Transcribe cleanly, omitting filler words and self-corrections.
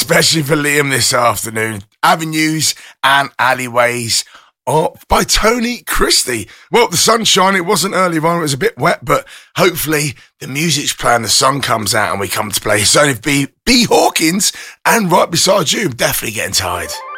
especially for Liam this afternoon. Avenues and Alleyways by Tony Christie. Well, the sun's shining. It wasn't earlier on. It was a bit wet, but hopefully the music's playing, the sun comes out and we come to play Son of B Hawkins, and right beside you, I'm definitely getting tired.